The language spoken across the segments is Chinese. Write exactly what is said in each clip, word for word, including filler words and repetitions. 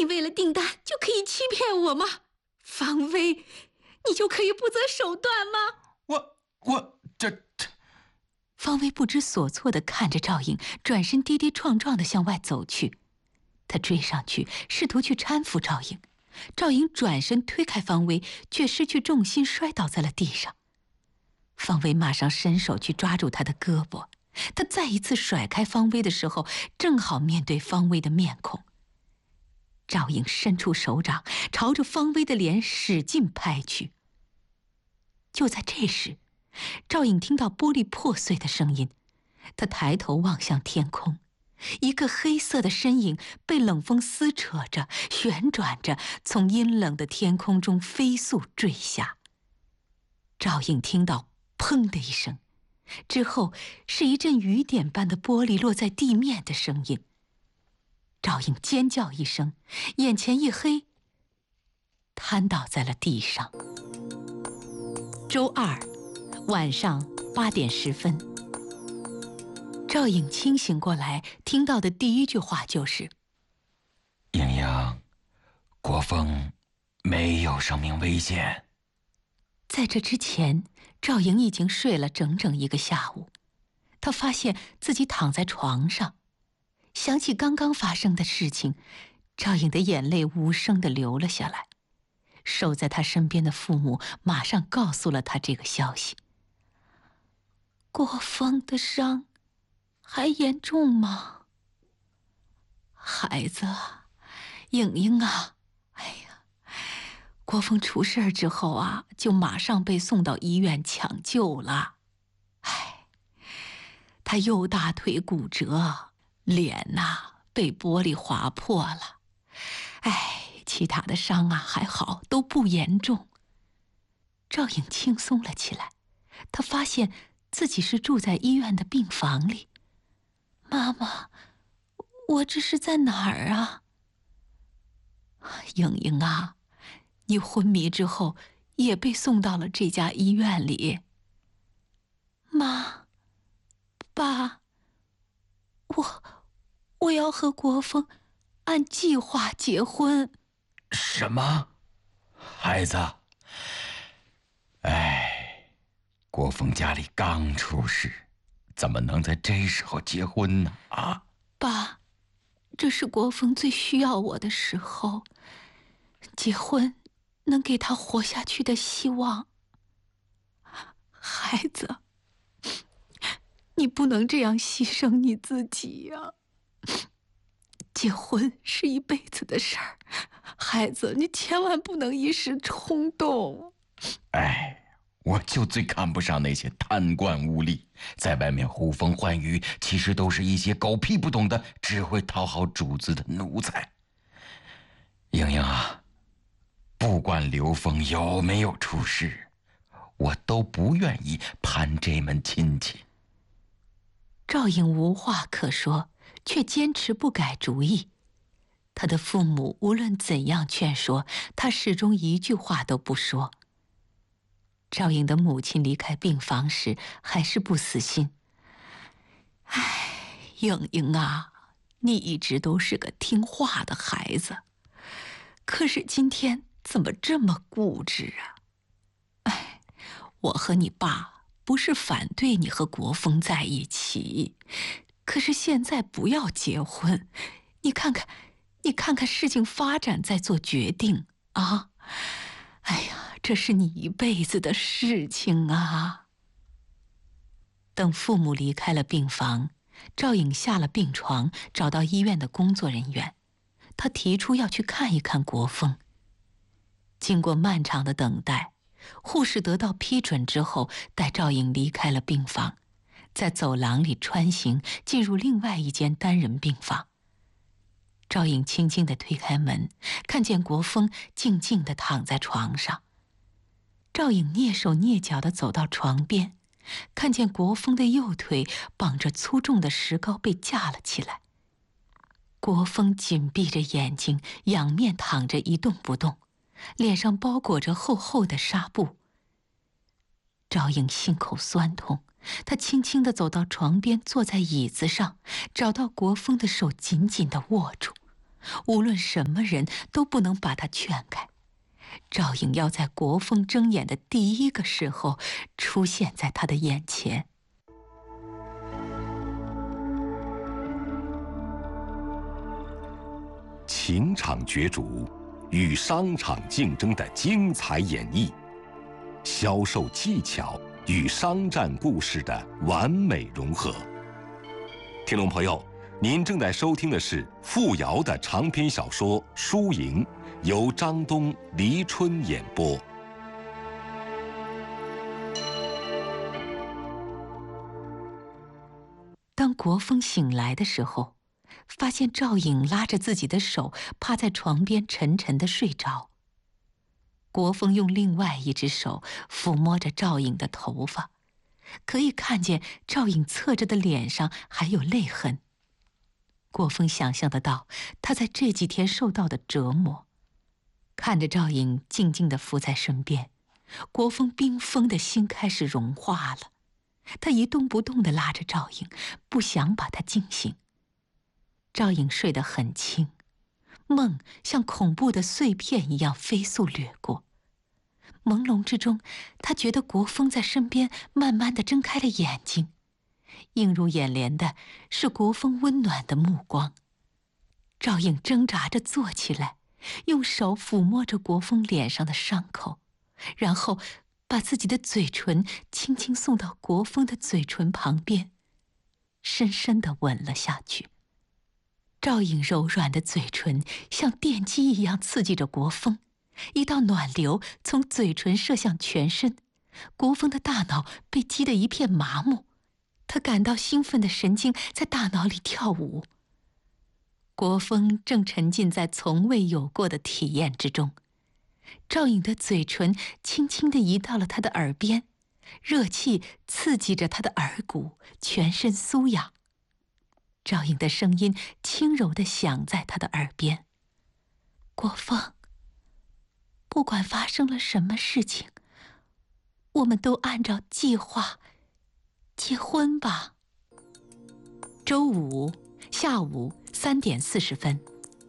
为了订单就可以欺骗我吗？方薇，你就可以不择手段吗？ 我我这这…… 方薇不知所措地看着赵颖，转身跌跌撞撞地向外走去。他追上去，试图去搀扶赵颖。赵颖转身推开方薇，却失去重心，摔倒在了地上。方薇马上伸手去抓住他的胳膊，他再一次甩开方薇的时候，正好面对方薇的面孔。赵颖伸出手掌，朝着方薇的脸使劲拍去。就在这时，赵颖听到玻璃破碎的声音，他抬头望向天空，一个黑色的身影被冷风撕扯着，旋转着，从阴冷的天空中飞速坠下。赵颖听到砰的一声，之后是一阵雨点般的玻璃落在地面的声音。赵颖尖叫一声，眼前一黑，瘫倒在了地上。周二晚上八点十分，赵颖清醒过来，听到的第一句话就是：“ 莹莹，国风没有生命危险。” 在这之前，赵颖已经睡了整整一个下午。她发现自己躺在床上，想起刚刚发生的事情，赵颖的眼泪无声地流了下来。守在她身边的父母马上告诉了她这个消息。国风的伤还严重吗？孩子啊，颖颖啊，哎呀，国风出事儿之后啊，就马上被送到医院抢救了。哎，他右大腿骨折，脸呐、啊、被玻璃划破了。哎，其他的伤啊还好，都不严重。赵颖轻松了起来，她发现自己是住在医院的病房里。妈妈，我这是在哪儿啊？莹莹啊，你昏迷之后也被送到了这家医院里。妈，爸，我我要和国风按计划结婚。 什么？孩子？哎，国风家里刚出事，怎么能在这时候结婚呢？啊， 爸，这是国风最需要我的时候，结婚能给他活下去的希望。孩子，你不能这样牺牲你自己呀、啊！结婚是一辈子的事儿，孩子，你千万不能一时冲动。 哎，我就最看不上那些贪官污吏，在外面呼风唤雨，其实都是一些狗屁不懂的，只会讨好主子的奴才。莹莹啊，不管刘峰有没有出事，我都不愿意攀这门亲戚。 赵颖无话可说，却坚持不改主意。他的父母无论怎样劝说，他始终一句话都不说。赵颖的母亲离开病房时还是不死心。唉，颖颖啊，你一直都是个听话的孩子，可是今天怎么这么固执啊？唉，我和你爸不是反对你和国风在一起，可是现在不要结婚，你看看你看看事情发展再做决定啊！哎呀，这是你一辈子的事情啊！等父母离开了病房，赵颖下了病床，找到医院的工作人员，她提出要去看一看国风。经过漫长的等待，护士得到批准之后，带赵颖离开了病房，在走廊里穿行，进入另外一间单人病房。赵颖轻轻地推开门，看见国风静静地躺在床上。赵颖蹑手蹑脚地走到床边，看见国风的右腿绑着粗重的石膏被架了起来。国风紧闭着眼睛，仰面躺着一动不动，脸上包裹着厚厚的纱布。赵颖心口酸痛，她轻轻地走到床边，坐在椅子上，找到国风的手紧紧地握住。 无论什么人都不能把他劝开。赵颖要在国风睁眼的第一个时候出现在他的眼前。 情场角逐与商场竞争的精彩演绎，销售技巧与商战故事的完美融合。听众朋友，您正在收听的是傅瑶的长篇小说《输赢》，由张东、黎春演播。 当国风醒来的时候，发现赵颖拉着自己的手趴在床边沉沉地睡着。国风用另外一只手抚摸着赵颖的头发，可以看见赵颖侧着的脸上还有泪痕。国风想象得到他在这几天受到的折磨。看着赵颖静静地伏在身边，国风冰封的心开始融化了。他一动不动地拉着赵颖，不想把她惊醒。赵颖睡得很轻，梦像恐怖的碎片一样飞速掠过。朦胧之中，他觉得国风在身边慢慢地睁开了眼睛，映入眼帘的是国风温暖的目光。赵颖挣扎着坐起来，用手抚摸着国风脸上的伤口，然后把自己的嘴唇轻轻送到国风的嘴唇旁边，深深地吻了下去。赵颖柔软的嘴唇像电击一样刺激着国风，一道暖流从嘴唇射向全身，国风的大脑被击得一片麻木，他感到兴奋的神经在大脑里跳舞。国风正沉浸在从未有过的体验之中，赵颖的嘴唇轻轻地移到了他的耳边，热气刺激着他的耳骨，全身酥痒。赵颖的声音轻柔地响在他的耳边：国风，不管发生了什么事情，我们都按照计划结婚吧。周五下午三点四十分，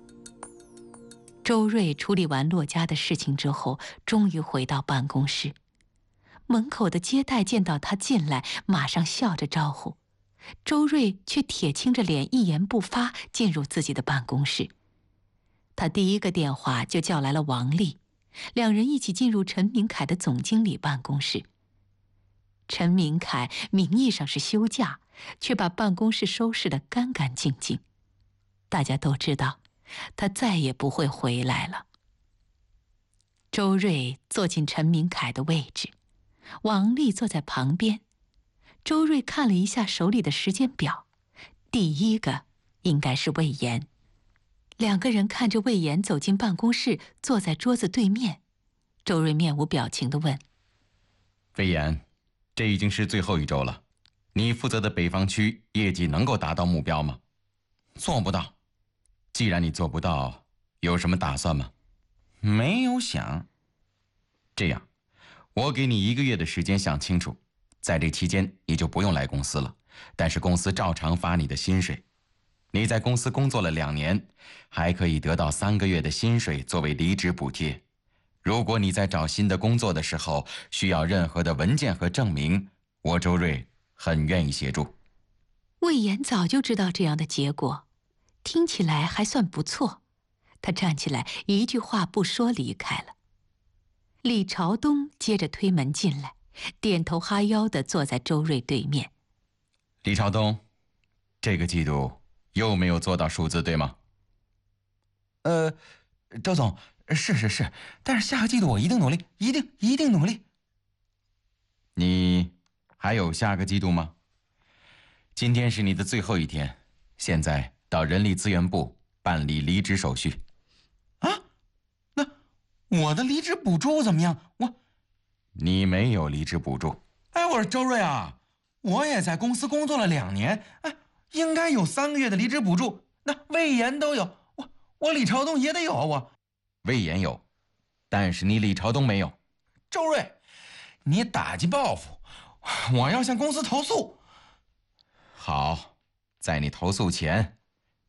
周瑞处理完骆家的事情之后，终于回到办公室。门口的接待见到他进来，马上笑着招呼。周瑞却铁青着脸，一言不发，进入自己的办公室。他第一个电话就叫来了王丽，两人一起进入陈明凯的总经理办公室。陈明凯名义上是休假，却把办公室收拾得干干净净。大家都知道，他再也不会回来了。周瑞坐进陈明凯的位置，王丽坐在旁边。周瑞看了一下手里的时间表，第一个应该是魏延。两个人看着魏延走进办公室，坐在桌子对面。周瑞面无表情地问： 魏延，这已经是最后一周了，你负责的北方区业绩能够达到目标吗？做不到。既然你做不到，有什么打算吗？没有想。这样，我给你一个月的时间想清楚，在这期间你就不用来公司了，但是公司照常发你的薪水。你在公司工作了两年，还可以得到三个月的薪水作为离职补贴。如果你在找新的工作的时候需要任何的文件和证明，我周瑞很愿意协助。 魏延早就知道这样的结果，听起来还算不错。他站起来，一句话不说离开了。李朝东接着推门进来，点头哈腰地坐在周瑞对面。 李朝东，这个季度又没有做到数字，对吗？ 呃，周总，是是是，但是下个季度我一定努力，一定一定努力。 你还有下个季度吗？今天是你的最后一天，现在到人力资源部办理离职手续。 啊？那我的离职补助怎么样？我， 你没有离职补助。 哎，我说周瑞啊，我也在公司工作了两年，哎，应该有三个月的离职补助。那魏延都有，我我李朝东也得有啊，我。 魏延有，但是你李朝东没有。 周瑞，你打击报复，我要向公司投诉。 好，在你投诉前，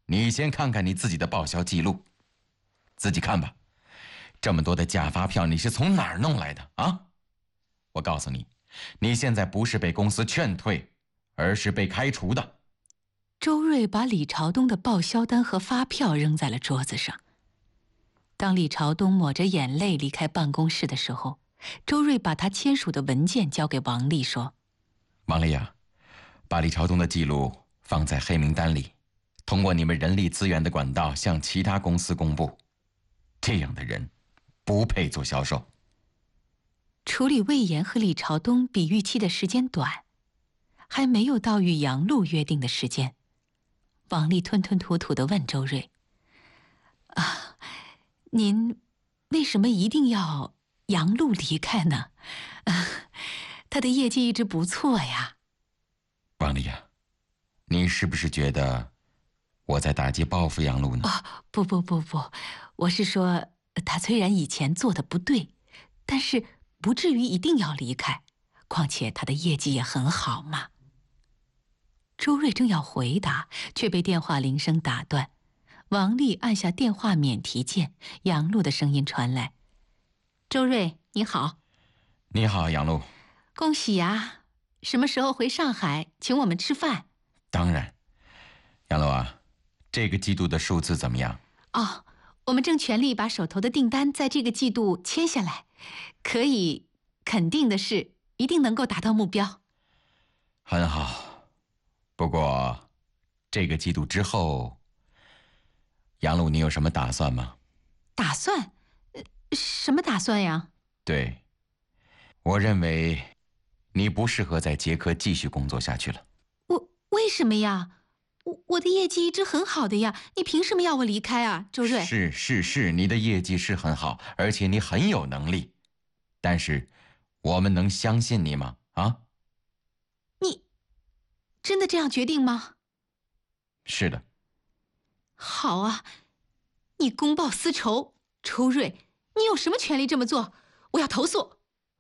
你先看看你自己的报销记录，自己看吧。这么多的假发票，你是从哪儿弄来的啊？我告诉你，你现在不是被公司劝退，而是被开除的。 周瑞把李朝东的报销单和发票扔在了桌子上。当李朝东抹着眼泪离开办公室的时候，周瑞把他签署的文件交给王丽，说：“ 王丽啊，把李朝东的记录放在黑名单里，通过你们人力资源的管道向其他公司公布。这样的人不配做销售。” 处理魏延和李朝东比预期的时间短，还没有到与杨璐约定的时间。王丽吞吞吐吐地问周瑞：“啊，您为什么一定要杨璐离开呢？啊，他的业绩一直不错呀。” 王丽啊，你是不是觉得我在打击报复杨璐呢？ 哦，不不不不，我是说，他虽然以前做的不对，但是不至于一定要离开，况且他的业绩也很好嘛。周瑞正要回答，却被电话铃声打断。王丽按下电话免提键，杨璐的声音传来：“周瑞，你好。”“ 你好，杨璐。”“ 恭喜呀！什么时候回上海请我们吃饭？”“ 当然。杨璐啊，这个季度的数字怎么样？”“ 哦，我们正全力把手头的订单在这个季度签下来，可以肯定的是，一定能够达到目标。”“ 很好。不过，这个季度之后，杨璐，你有什么打算吗？”“ 打算？呃，什么打算呀？”“ 对，我认为你不适合在捷克继续工作下去了。”“ 我为什么呀？我我的业绩一直很好的呀，你凭什么要我离开啊，周瑞？”“ 是是是，你的业绩是很好，而且你很有能力，但是我们能相信你吗？啊？”“ 你真的这样决定吗？”“ 是的。”“ 好啊，你公报私仇，周瑞，你有什么权利这么做？我要投诉。”“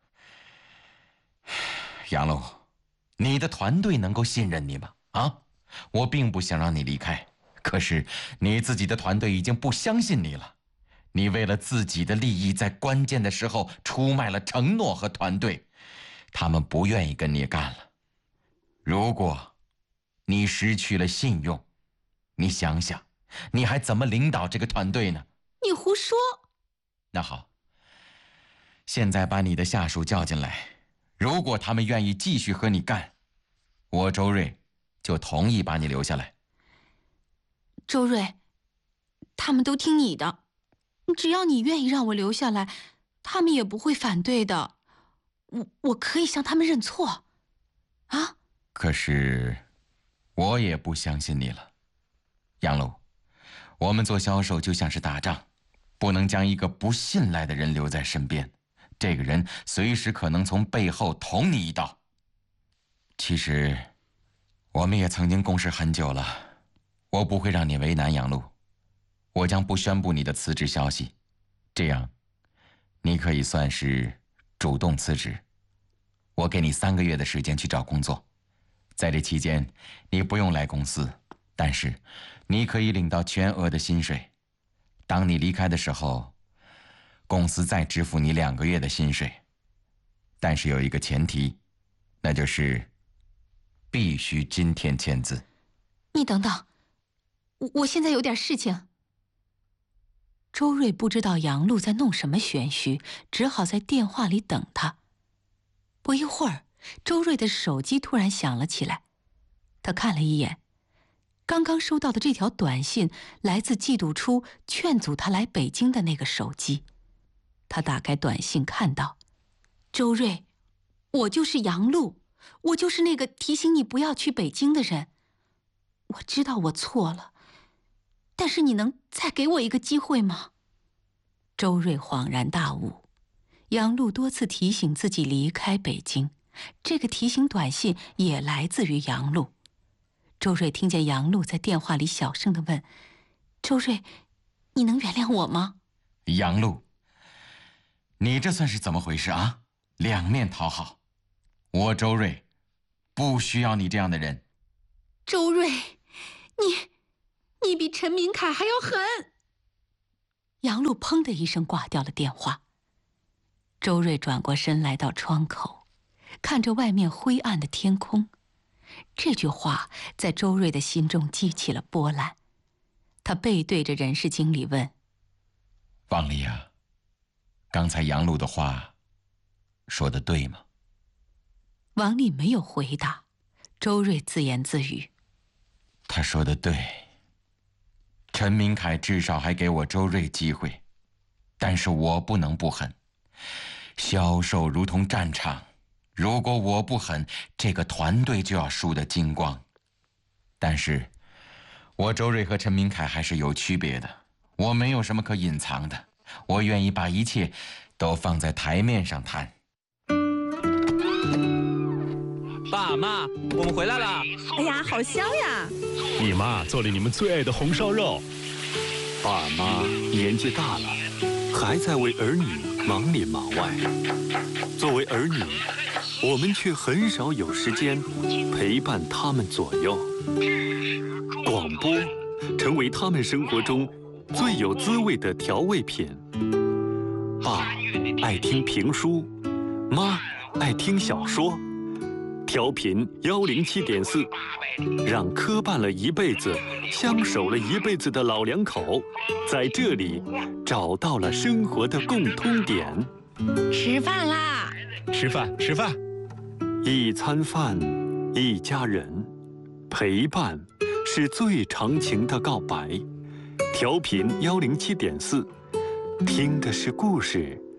杨璐，你的团队能够信任你吗？啊？我并不想让你离开，可是你自己的团队已经不相信你了。你为了自己的利益，在关键的时候出卖了承诺和团队，他们不愿意跟你干了。如果你失去了信用，你想想，你还怎么领导这个团队呢？”“ 你胡说。”“ 那好，现在把你的下属叫进来，如果他们愿意继续和你干，我周瑞就同意把你留下来。”“ 周瑞，他们都听你的，只要你愿意让我留下来，他们也不会反对的。我我可以向他们认错。啊？”“ 可是我也不相信你了，杨璐。我们做销售就像是打仗，不能将一个不信赖的人留在身边，这个人随时可能从背后捅你一刀。其实我们也曾经共事很久了，我不会让你为难，杨璐。我将不宣布你的辞职消息，这样你可以算是主动辞职。我给你三个月的时间去找工作，在这期间你不用来公司，但是你可以领到全额的薪水。当你离开的时候，公司再支付你两个月的薪水，但是有一个前提，那就是必须今天签字。”“ 你等等，我我现在有点事情。”周瑞不知道杨璐在弄什么玄虚，只好在电话里等他。不一会儿，周瑞的手机突然响了起来，他看了一眼，刚刚收到的这条短信来自季度初劝阻他来北京的那个手机。他打开短信看到：“周瑞，我就是杨璐，我就是那个提醒你不要去北京的人。我知道我错了，但是你能再给我一个机会吗？”周瑞恍然大悟，杨璐多次提醒自己离开北京，这个提醒短信也来自于杨璐。周瑞听见杨璐在电话里小声地问：“周瑞，你能原谅我吗？”“ 杨璐，你这算是怎么回事啊？两面讨好，我周瑞不需要你这样的人。”“ 周瑞，你你比陈明凯还要狠。 杨璐砰的一声挂掉了电话。周瑞转过身来到窗口，看着外面灰暗的天空。这句话在周瑞的心中激起了波澜。他背对着人事经理问：“ 王丽啊，刚才杨璐的话说的对吗？” 王丽没有回答。周瑞自言自语：“ 他说的对。陈明凯至少还给我周瑞机会，但是我不能不狠。销售如同战场，如果我不狠，这个团队就要输得精光。但是，我周瑞和陈明凯还是有区别的，我没有什么可隐藏的，我愿意把一切都放在台面上谈。” 爸妈，我们回来了！ 哎呀，好香呀！ 你妈做了你们最爱的红烧肉。 爸妈年纪大了，还在为儿女忙里忙外。作为儿女，我们却很少有时间陪伴他们左右。广播成为他们生活中最有滋味的调味品。爸爱听评书，妈爱听小说。调频幺零七点四，让磕绊了一辈子、相守了一辈子的老两口，在这里找到了生活的共通点。 吃饭啦！ 吃饭，吃饭。 一餐饭，一家人，陪伴是最长情的告白。调频幺零七点四，听的是故事，